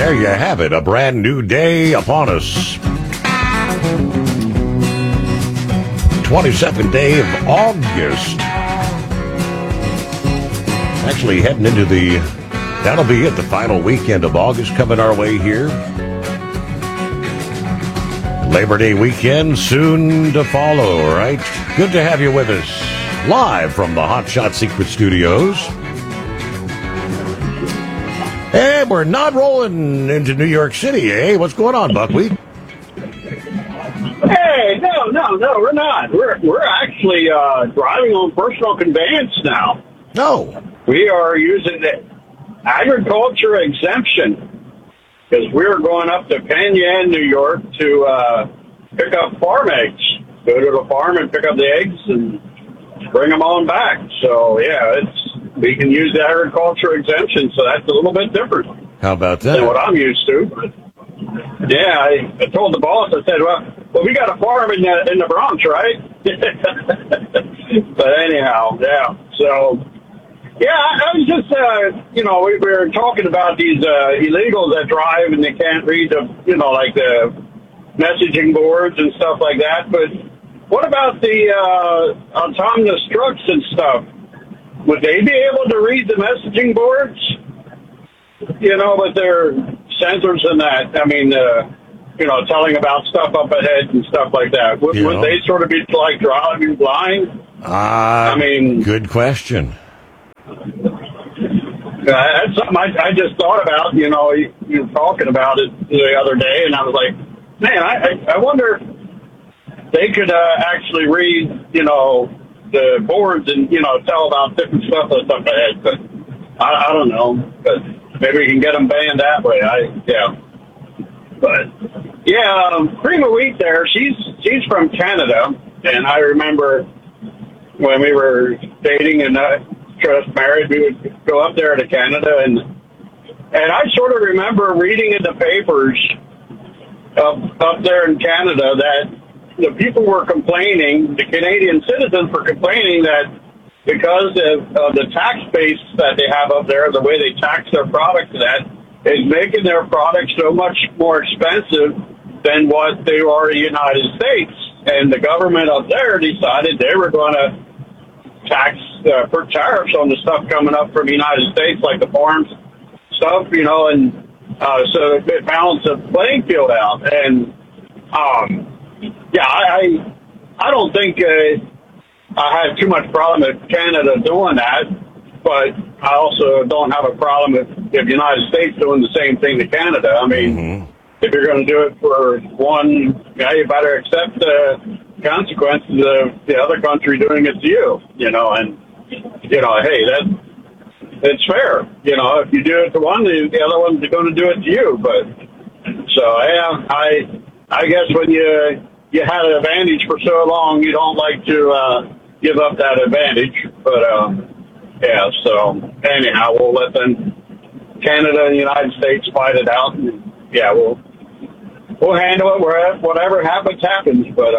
There you have it, a brand new day upon us. 22nd day of August. Actually heading into that'll be it, the final weekend of August coming our way here. Labor Day weekend soon to follow, right? Good to have you with us live from the Hot Shot Secret Studios. Hey, we're not rolling into New York City, eh? What's going on, Buckwheat? Hey, no, we're not. We're actually driving on personal conveyance now. No. We are using the agriculture exemption because we're going up to Penn Yan, New York to pick up farm eggs. Go to the farm and pick up the eggs and bring them on back. So, yeah, we can use the agriculture exemption, so that's a little bit different. How about that? Than what I'm used to. But, yeah, I told the boss, I said, well, we got a farm in the Bronx, right? But anyhow, yeah. So, yeah, I was just, we were talking about these illegals that drive and they can't read the messaging boards and stuff like that. But what about the autonomous trucks and stuff? Would they be able to read the messaging boards? With their sensors and that. I mean, telling about stuff up ahead and stuff like that. Would they sort of be like driving blind? Good question. That's something I just thought about. You were talking about it the other day, and I was like, man, I wonder if they could actually read, the boards and, tell about different stuff that's up ahead. But I don't know. But maybe we can get them banned that way. But yeah, Prima Wheat there. She's from Canada, and I remember when we were dating and just married, we would go up there to Canada, and I sort of remember reading in the papers up there in Canada that the people were complaining, the Canadian citizens were complaining that because of the tax base that they have up there, the way they tax their products, that is making their products so much more expensive than what they are in the United States. And the government up there decided they were going to tax, put tariffs on the stuff coming up from the United States, like the farms stuff, and so it balanced the playing field out. And, I don't think I have too much problem with Canada doing that, but I also don't have a problem if the United States doing the same thing to Canada. I mean, if you're going to do it for one, you better accept the consequences of the other country doing it to you, and, hey, it's fair. If you do it to one, the other one's going to do it to you. But, so, yeah, I guess when you had an advantage for so long, you don't like to give up that advantage. But, so, anyhow, we'll let them, Canada and the United States, fight it out. And, we'll handle it whatever happens. But,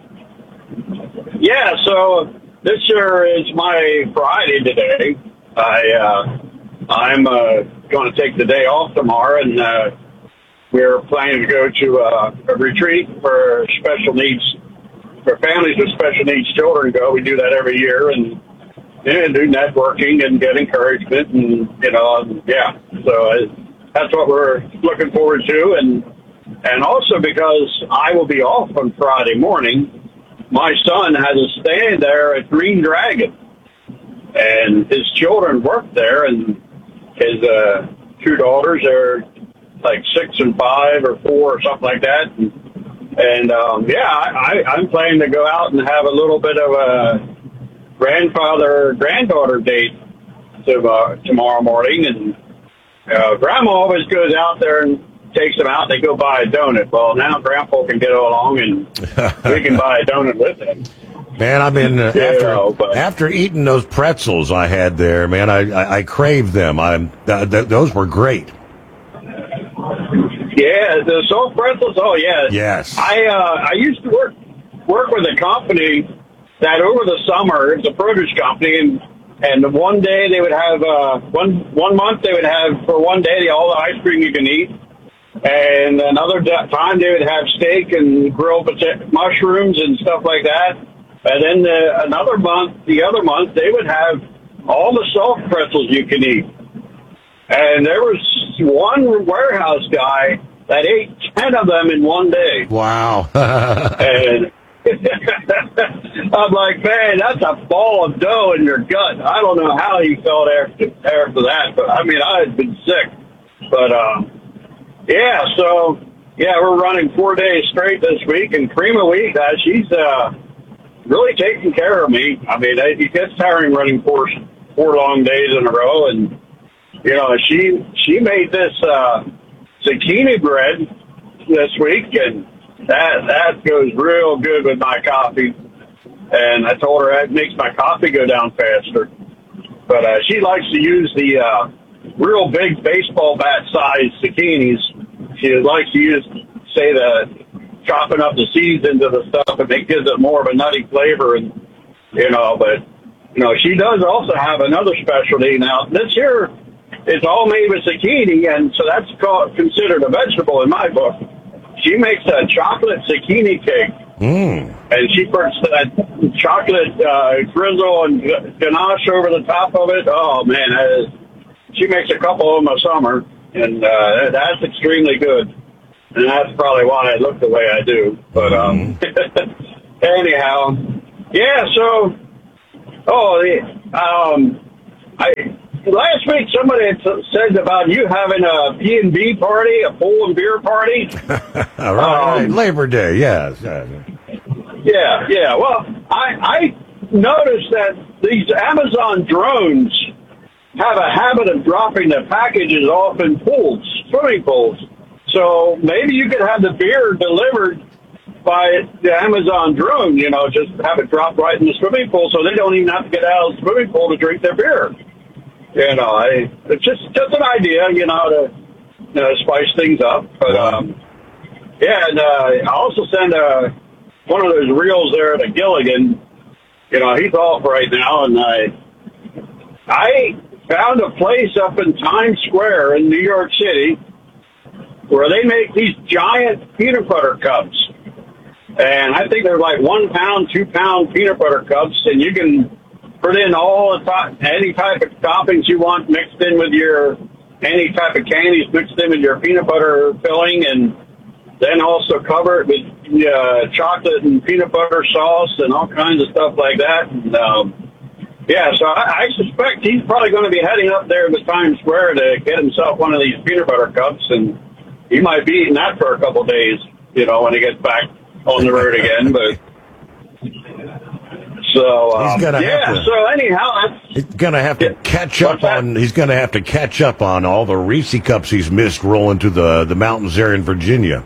so this year is my Friday today. I'm going to take the day off tomorrow, and we're planning to go to a retreat for special needs, for families with special needs children. We do that every year, and do networking and get encouragement, and so that's what we're looking forward to, and also because I will be off on Friday morning. My son has a stand there at Green Dragon, and his children work there, and his two daughters are like 6 and 5 or 4 or something like that. And I'm planning to go out and have a little bit of a grandfather-granddaughter date tomorrow morning. And Grandma always goes out there and takes them out. They go buy a donut. Well, now Grandpa can get along, and we can buy a donut with him. Man, I mean, after eating those pretzels I had there, man, I craved them. Those were great. Yeah, the salt pretzels. Oh, yeah. Yes. I used to work with a company that over the summer, it's a produce company, and one day they would have one month they would have for one day all the ice cream you can eat, And another time they would have steak and grilled mushrooms and stuff like that. And then the other month, they would have all the soft pretzels you can eat. And there was one warehouse guy that ate 10 of them in one day. Wow. And I'm like, man, that's a ball of dough in your gut. I don't know how he felt after that, but I mean, I had been sick. But, we're running 4 days straight this week, and Prima Wheat, she's really taking care of me. I mean, it gets tiring running four long days in a row, and, you know, she made this zucchini bread this week, and that goes real good with my coffee. And I told her that makes my coffee go down faster. But she likes to use the real big baseball bat size zucchinis. She likes to use, say, chopping up the seeds into the stuff, and it gives it more of a nutty flavor. And but she does also have another specialty. Now this here is all made with zucchini, and so that's considered a vegetable in my book. She makes a chocolate zucchini cake. And she puts that chocolate drizzle and ganache over the top of it. Oh, man, she makes a couple of them a summer, and that's extremely good. And that's probably why I look the way I do. But anyhow, yeah, so, last week somebody had said about you having a P&B party, a pool and beer party. Right. Labor Day, yes. Yeah. Well, I noticed that these Amazon drones have a habit of dropping the packages off in swimming pools. So maybe you could have the beer delivered by the Amazon drone, just have it drop right in the swimming pool so they don't even have to get out of the swimming pool to drink their beer. It's just an idea, to spice things up. But, and I also send one of those reels there to Gilligan. He's off right now, and I found a place up in Times Square in New York City where they make these giant peanut butter cups. And I think they're like 1 pound, 2 pound peanut butter cups, and you can put in any type of toppings you want mixed in with any type of candies mixed in with your peanut butter filling, and then also cover it with chocolate and peanut butter sauce and all kinds of stuff like that. And, so I suspect he's probably going to be heading up there to Times Square to get himself one of these peanut butter cups, and he might be eating that for a couple of days, when he gets back on the road again. But so anyhow, he's gonna have to catch up on. He's gonna have to catch up on all the Reese cups he's missed rolling to the mountains there in Virginia.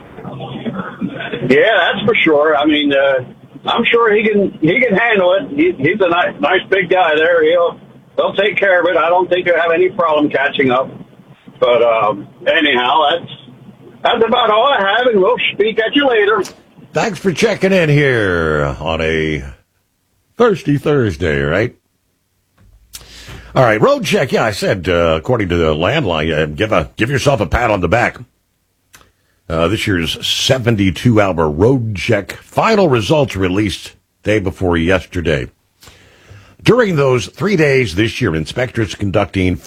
Yeah, that's for sure. I mean, I'm sure he can handle it. He's a nice big guy there. They'll take care of it. I don't think he'll have any problem catching up. But anyhow, that's about all I have, and we'll speak at you later. Thanks for checking in here on a Thirsty Thursday, right? All right, road check. Yeah, I said, according to the landline, give yourself a pat on the back. This year's 72-hour road check. Final results released day before yesterday. During those 3 days this year, inspectors conducting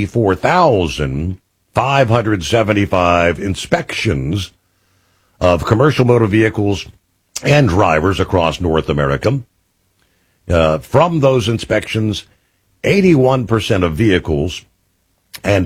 54,575 inspections of commercial motor vehicles and drivers across North America. From those inspections, 81% of vehicles and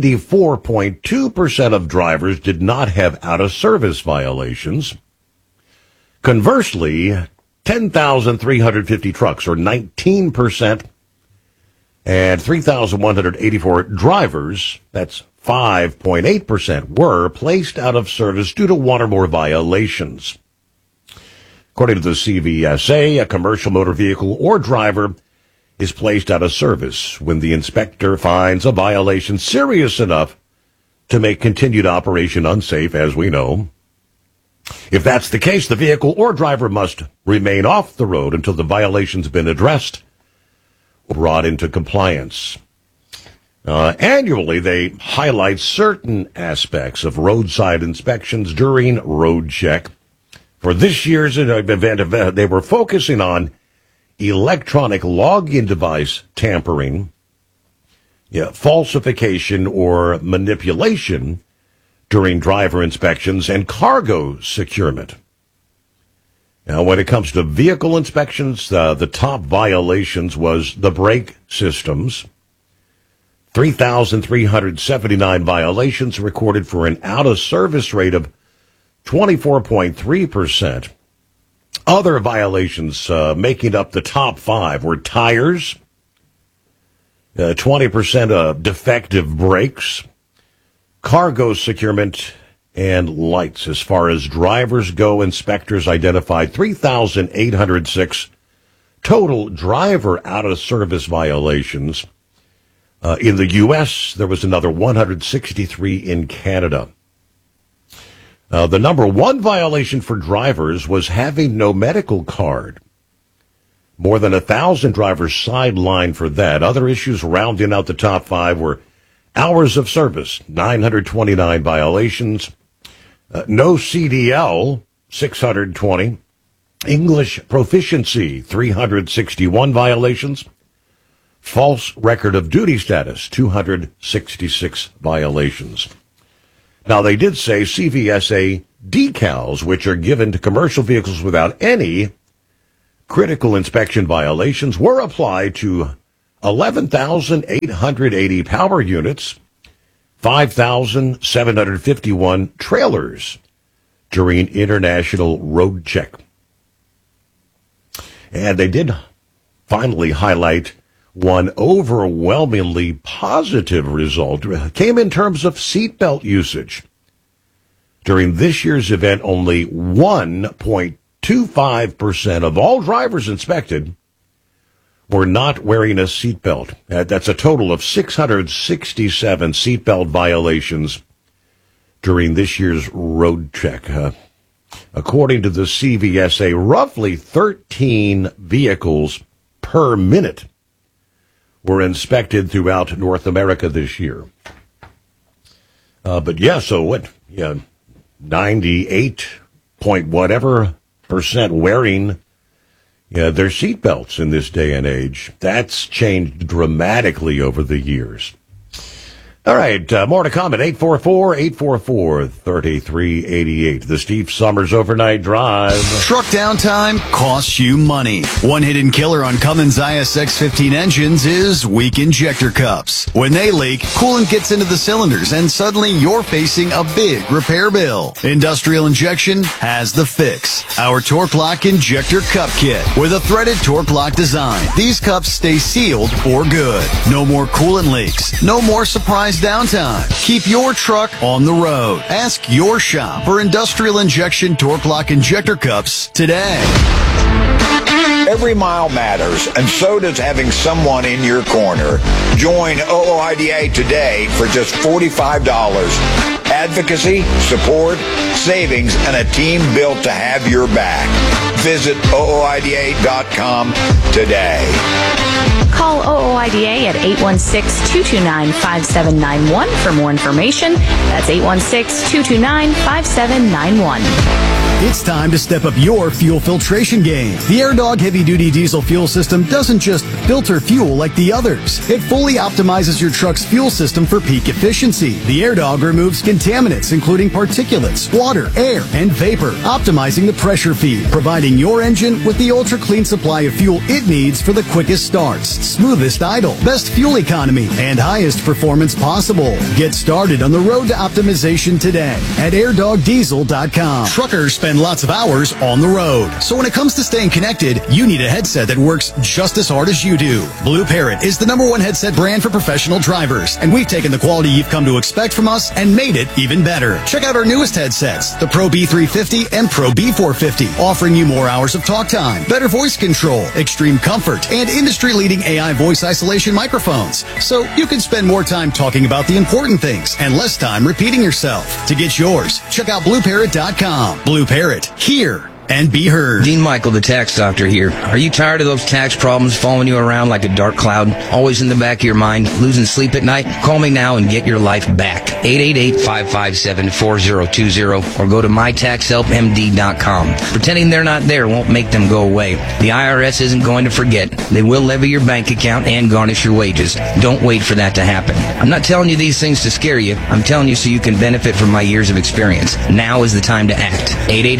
94.2% of drivers did not have out-of-service violations. Conversely, 10,350 trucks, or 19%, and 3,184 drivers, that's 5.8%, were placed out of service due to one or more violations. According to the CVSA, a commercial motor vehicle or driver is placed out of service when the inspector finds a violation serious enough to make continued operation unsafe, as we know. If that's the case, the vehicle or driver must remain off the road until the violation's been addressed or brought into compliance. Annually, they highlight certain aspects of roadside inspections during Road Check. For this year's event, they were focusing on electronic login device tampering, falsification or manipulation during driver inspections, and cargo securement. Now, when it comes to vehicle inspections, the top violations was the brake systems. 3,379 violations recorded for an out-of-service rate of 24.3%. Other violations making up the top 5 were tires, 20% of defective brakes, cargo securement, and lights. As far as drivers go, inspectors identified 3,806 total driver out-of-service violations. In the U.S., there was another 163 in Canada. The number 1 violation for drivers was having no medical card. More than 1,000 drivers sidelined for that. Other issues rounding out the top 5 were hours of service, 929 violations. No CDL, 620. English proficiency, 361 violations. False record of duty status, 266 violations. Now, they did say CVSA decals, which are given to commercial vehicles without any critical inspection violations, were applied to 11,880 power units, 5,751 trailers during International Road Check. And they did finally highlight one overwhelmingly positive result. Came in terms of seatbelt usage. During this year's event, only 1.25% of all drivers inspected were not wearing a seatbelt. That's a total of 667 seatbelt violations during this year's Road Check. According to the CVSA, roughly 13 vehicles per minute were inspected throughout North America this year. But 98 point whatever percent wearing their seatbelts in this day and age. That's changed dramatically over the years. All right, more to come at 844-844-3388. The Steve Summers Overnight Drive. Truck downtime costs you money. One hidden killer on Cummins ISX-15 engines is weak injector cups. When they leak, coolant gets into the cylinders and suddenly you're facing a big repair bill. Industrial Injection has the fix. Our Torque Lock Injector Cup Kit with a threaded Torque Lock design. These cups stay sealed for good. No more coolant leaks. No more surprise downtime. Keep your truck on the road. Ask your shop for Industrial Injection Torque Lock Injector Cups today. Every mile matters, and so does having someone in your corner. Join OOIDA today for just $45. Advocacy, support, savings, and a team built to have your back. Visit OOIDA.com today. Call OOIDA at 816-229-5791 for more information. That's 816-229-5791. It's time to step up your fuel filtration game. The AirDog heavy-duty diesel fuel system doesn't just filter fuel like the others. It fully optimizes your truck's fuel system for peak efficiency. The AirDog removes contaminants, including particulates, water, air, and vapor, optimizing the pressure feed, providing your engine with the ultra-clean supply of fuel it needs for the quickest starts, smoothest idle, best fuel economy, and highest performance possible. Get started on the road to optimization today at airdogdiesel.com. Truckers spend lots of hours on the road. So when it comes to staying connected, you need a headset that works just as hard as you do. Blue Parrot is the #1 headset brand for professional drivers, and we've taken the quality you've come to expect from us and made it even better. Check out our newest headsets, the Pro B350 and Pro B450, offering you more hours of talk time, better voice control, extreme comfort, and industry-leading AI voice isolation microphones. So you can spend more time talking about the important things and less time repeating yourself. To get yours, check out BlueParrot.com. Blue Parrot, here and be heard. Dean Michael, the tax doctor here. Are you tired of those tax problems following you around like a dark cloud? Always in the back of your mind, losing sleep at night? Call me now and get your life back. 888-557-4020 or go to mytaxhelpmd.com. Pretending they're not there won't make them go away. The IRS isn't going to forget. They will levy your bank account and garnish your wages. Don't wait for that to happen. I'm not telling you these things to scare you. I'm telling you so you can benefit from my years of experience. Now is the time to act.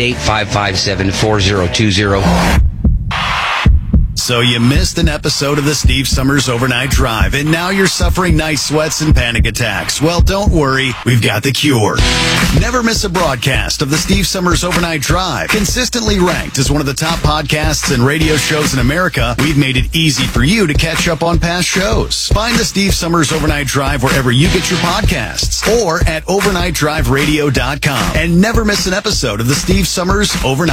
888-557-4020. So you missed an episode of the Steve Summers Overnight Drive, and now you're suffering night sweats and panic attacks. Well, don't worry. We've got the cure. Never miss a broadcast of the Steve Summers Overnight Drive. Consistently ranked as one of the top podcasts and radio shows in America, we've made it easy for you to catch up on past shows. Find the Steve Summers Overnight Drive wherever you get your podcasts or at overnightdriveradio.com. And never miss an episode of the Steve Summers Overnight